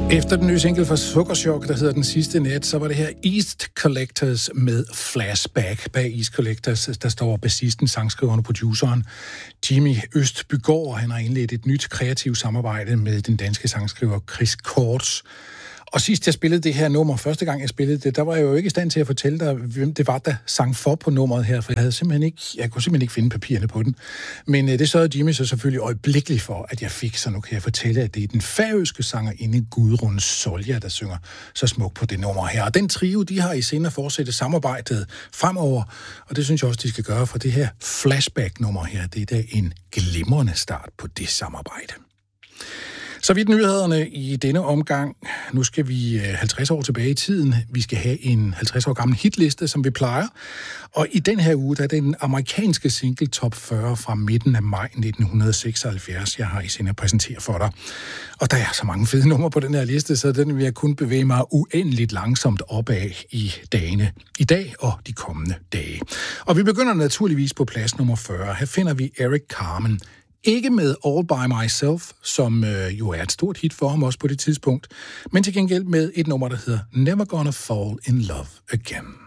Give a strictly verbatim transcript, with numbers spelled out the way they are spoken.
Efter den nye single fra Sukkerchok, der hedder Den Sidste Nat, så var det her East Collectors med Flashback. Bag East Collectors, der står bassisten, sangskriveren og produceren Jimmy Østbygaard. Han har indledt et nyt kreativt samarbejde med den danske sangskriver Chris Korts. Og sidst jeg spillede det her nummer, første gang jeg spillede det, der var jeg jo ikke i stand til at fortælle dig, hvem det var, der sang for på nummeret her, for jeg havde simpelthen ikke, jeg kunne simpelthen ikke finde papirerne på den. Men øh, det sørgede Jimmy så selvfølgelig øjeblikkeligt for, at jeg fik, så nu kan jeg fortælle, at det er den færøske sangerinde Gudrun Solja, der synger så smukt på det nummer her. Og den trio, de har i senere fortsætte samarbejdet fremover, og det synes jeg også, de skal gøre, for det her Flashback-nummer her, det er da en glimrende start på det samarbejde. Så vidt nyhederne i denne omgang. Nu skal vi halvtreds år tilbage i tiden. Vi skal have en halvtreds år gammel hitliste, som vi plejer. Og i den her uge, der er den amerikanske single top fyrre fra midten af maj nitten seksoghalvfjerds, jeg har i sinde at præsentere for dig. Og der er så mange fede numre på den her liste, så den vil jeg kun bevæge mig uendeligt langsomt opad i dagene i dag og de kommende dage. Og vi begynder naturligvis på plads nummer fyrre. Her finder vi Eric Carmen. Ikke med All By Myself, som øh, jo er et stort hit for ham også på det tidspunkt, men til gengæld med et nummer, der hedder Never Gonna Fall In Love Again.